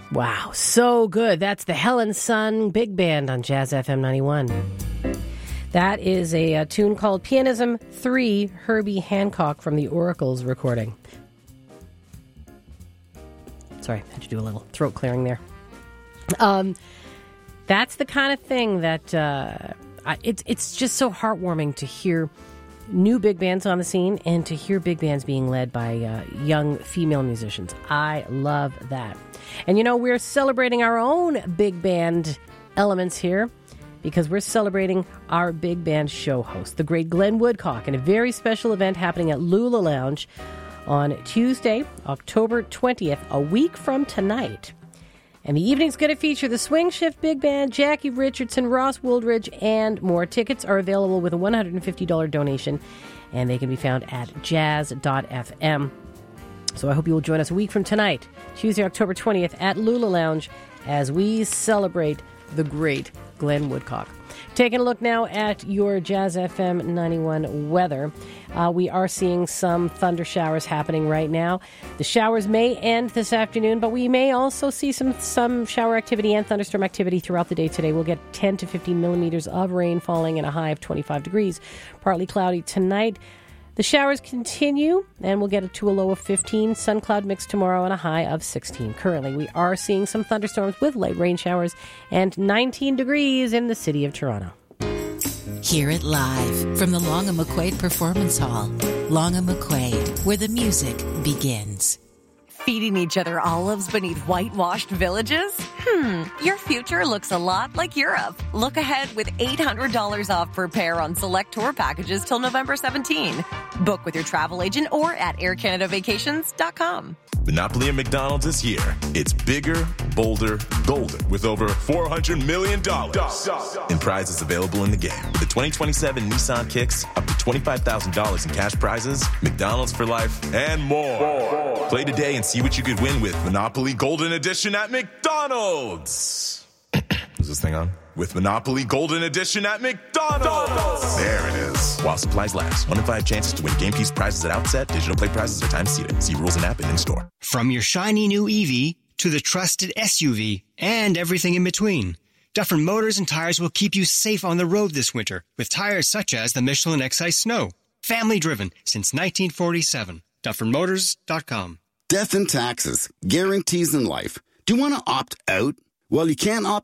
Wow, so good. That's the Helen Sun Big Band on Jazz FM 91. That is a tune called Pianism 3, Herbie Hancock from the Oracles recording. Sorry, I had to do a little throat clearing there. That's the kind of thing that it's just so heartwarming to hear new big bands on the scene and to hear big bands being led by young female musicians. I love that. And you know, we're celebrating our own big band elements here because we're celebrating our big band show host, the great Glenn Woodcock, in a very special event happening at Lula Lounge on Tuesday, October 20th, a week from tonight. And the evening's going to feature the Swing Shift Big Band, Jackie Richardson, Ross Wooldridge, and more. Tickets are available with a $150 donation, and they can be found at jazz.fm. So I hope you will join us a week from tonight, Tuesday, October 20th, at Lula Lounge, as we celebrate the great Glenn Woodcock. Taking a look now at your Jazz FM 91 weather. We are seeing some thunder showers happening right now. The showers may end this afternoon, but we may also see some shower activity and thunderstorm activity throughout the day today. We'll get 10 to 15 millimeters of rain falling and a high of 25 degrees. Partly cloudy tonight. The showers continue, and we'll get to a low of 15. Sun cloud mix tomorrow and a high of 16. Currently, we are seeing some thunderstorms with light rain showers and 19 degrees in the city of Toronto. Hear it live from the Long & McQuaid Performance Hall. Long & McQuaid, where the music begins. Feeding each other olives beneath whitewashed villages? Your future looks a lot like Europe. Look ahead with $800 off per pair on select tour packages till November 17. Book with your travel agent or at aircanadavacations.com. Monopoly at McDonald's is here. It's bigger, bolder, golden, with over $400 million in prizes available in the game. With the 2027 Nissan Kicks, up to $25,000 in cash prizes, McDonald's for life, and more. Play today and see what you could win with Monopoly Golden Edition at McDonald's. Is this thing on? With Monopoly Golden Edition at McDonald's. There it is. While supplies last. 1 in 5 chances to win game piece prizes at outset. Digital play prizes are time seated. See rules and app and in store. From your shiny new EV to the trusted SUV and everything in between, Dufferin Motors and Tires will keep you safe on the road this winter with tires such as the Michelin Excise Snow. Family driven since 1947. DufferinMotors.com. Death and taxes. Guarantees in life. Do you want to opt out? Well, you can't opt